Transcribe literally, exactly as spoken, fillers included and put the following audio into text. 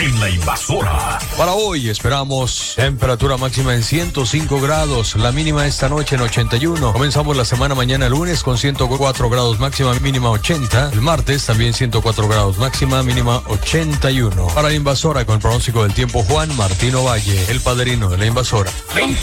en La Invasora. Para hoy esperamos temperatura máxima en ciento cinco grados, la mínima esta noche en ochenta y uno. Comenzamos la semana mañana lunes con ciento cuatro grados máxima, mínima ochenta. El martes también ciento cuatro grados máxima, mínima ochenta y uno. Para La Invasora con el pronóstico del tiempo, Juan Martino Valle, el padrino de La Invasora. veinte